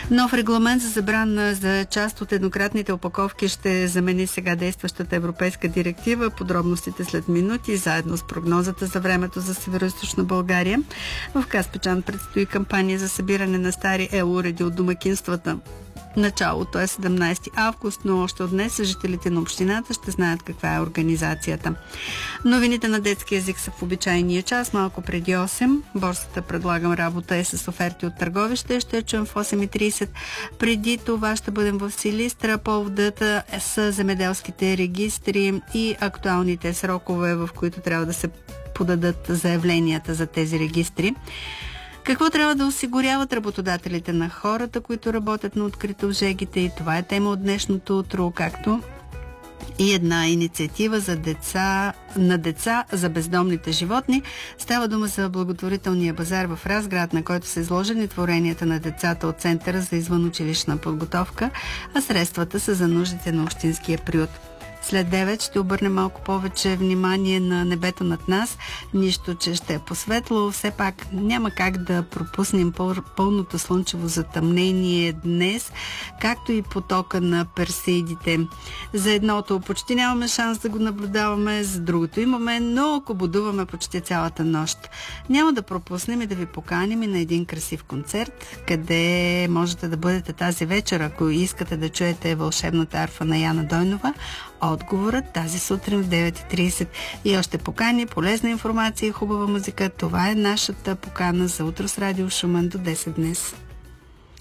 Нов регламент за забрана за част от еднократните опаковки ще замени сега действащата европейска директива. Подробностите след минути, заедно с прогнозата за времето за Североизточна България. В Каспичан предстои кампания за събиране на стари уреди от домакинствата. Началото е 17 август, но още от днес жителите на общината ще знаят каква е организацията. Новините на детски език са в обичайния час, малко преди 8. Борсата предлагам работа е с оферти от Търговище. Ще чуем в 8:30. Преди това ще бъдем в Силистра. Поводът са земеделските регистри и актуалните срокове, в които трябва да се подадат заявленията за тези регистри. Какво трябва да осигуряват работодателите на хората, които работят на открито в жегите? И това е тема от днешното утро, както и една инициатива за деца за бездомните животни. Става дума за благотворителния базар в Разград, на който са изложени творенията на децата от Центъра за извънучилищна подготовка, а средствата са за нуждите на общинския приют. След 9 ще обърнем малко повече внимание на небето над нас. Нищо, че ще е посветло. Все пак няма как да пропуснем пълното слънчево затъмнение днес, както и потока на персеидите. За едното почти нямаме шанс да го наблюдаваме, за другото имаме, но ако будуваме почти цялата нощ. Няма да пропуснем и да ви поканим и на един красив концерт, къде можете да бъдете тази вечер, ако искате да чуете вълшебната арфа на Яна Дойнова. Отговорът тази сутрин в 9:30. И още покани, полезна информация и хубава музика. Това е нашата покана за утро с Радио Шумен до 10 днес.